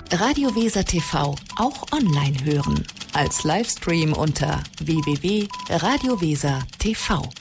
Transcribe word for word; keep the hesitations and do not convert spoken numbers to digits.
Radio Weser T V auch online hören. Als Livestream unter w w w punkt radio weser punkt t v.